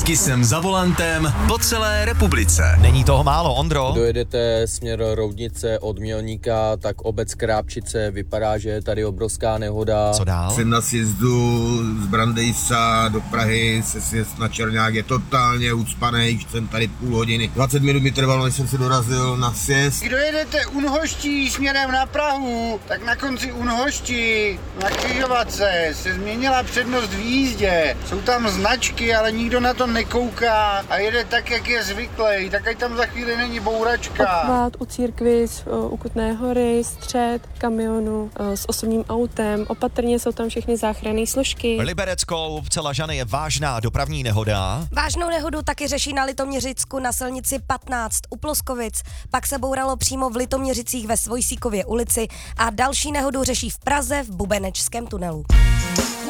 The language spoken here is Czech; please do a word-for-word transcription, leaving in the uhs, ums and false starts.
Taky jsem za volantem po celé republice. Není toho málo, Ondro. Dojedete směr Roudnice od Mělníka, tak obec Krápčice, vypadá, že je tady obrovská nehoda. Co dál? Jsem na sjezdu z Brandejsa do Prahy, se sjezd na Černák je totálně ucpaný, už jsem tady půl hodiny. dvacet minut mi trvalo, než jsem se dorazil na sjezd. Kdo jedete Unhoští směrem na Prahu, tak na konci Unhoští na křižovatce se změnila přednost v jízdě. Jsou tam značky, ale nikdo na to nekouká a jede tak, jak je zvyklý. Tak ať tam za chvíli není bouračka. Obchvat u Církvic, u Kutné Hory, střed kamionu s osobním autem. Opatrně jsou tam všechny záchranné složky. Libereckou Celažany je vážná dopravní nehoda. Vážnou nehodu taky řeší na Litoměřicku na silnici patnáct u Ploskovic. Pak se bouralo přímo v Litoměřicích ve Svojsíkově ulici a další nehodu řeší v Praze v Bubenečském tunelu.